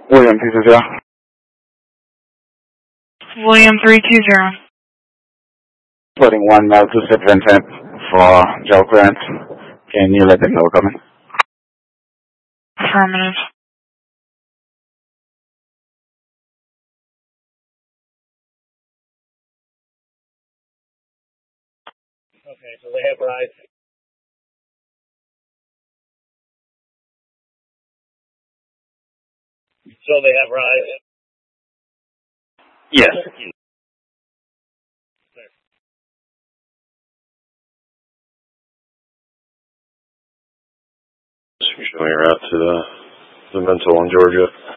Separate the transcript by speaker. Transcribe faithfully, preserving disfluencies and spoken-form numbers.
Speaker 1: William three two zero.
Speaker 2: William three two zero.
Speaker 1: Putting one mail to Sid Vincent for Joe Grant. Can you let them know we're coming?
Speaker 2: Affirmative.
Speaker 3: Okay, so they have rides. So they have rides?
Speaker 1: Yes.
Speaker 4: Showing her out to the, the mental in Georgia.